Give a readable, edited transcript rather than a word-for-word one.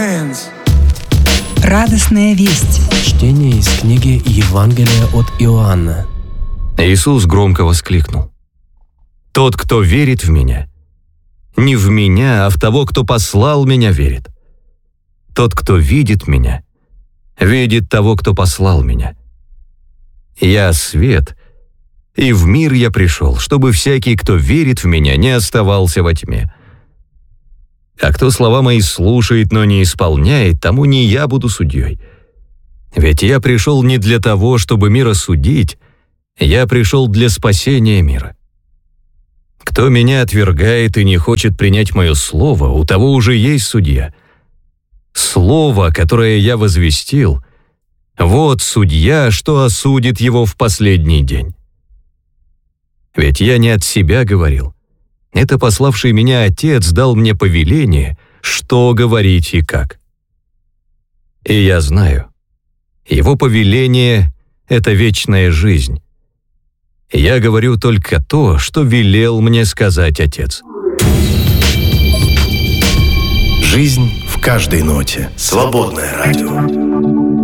hands. Радостная весть. Чтение из книги Евангелия от Иоанна. Иисус громко воскликнул: «Тот, кто верит в Меня, не в Меня, а в того, кто послал Меня, верит. Тот, кто видит Меня, видит того, кто послал Меня. Я свет, и в мир я пришел, чтобы всякий, кто верит в Меня, не оставался во тьме. А кто слова мои слушает, но не исполняет, тому не я буду судьей. Ведь я пришел не для того, чтобы мир осудить, я пришел для спасения мира. Кто Меня отвергает и не хочет принять Мое слово, у того уже есть судья. Слово, которое я возвестил, вот судья, что осудит его в последний день. Ведь я не от себя говорил. Это пославший Меня Отец дал мне повеление, что говорить и как. И я знаю, Его повеление — это вечная жизнь. Я говорю только то, что велел мне сказать Отец». Жизнь в каждой ноте. Свободное радио.